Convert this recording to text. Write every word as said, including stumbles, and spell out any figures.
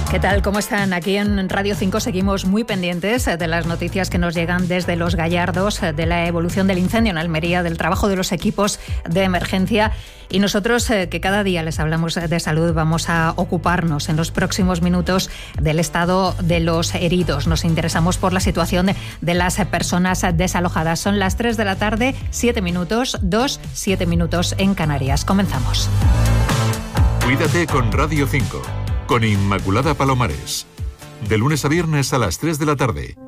¿Qué tal? ¿Cómo están? Aquí en Radio cinco seguimos muy pendientes de las noticias que nos llegan desde Los Gallardos, de la evolución del incendio en Almería, del trabajo de los equipos de emergencia. Y nosotros, que cada día les hablamos de salud, vamos a ocuparnos en los próximos minutos del estado de los heridos. Nos interesamos por la situación de las personas desalojadas. Son las tres de la tarde, siete minutos, dos, siete minutos en Canarias. Comenzamos. Cuídate con Radio cinco. Con Inmaculada Palomares. De lunes a viernes a las tres de la tarde.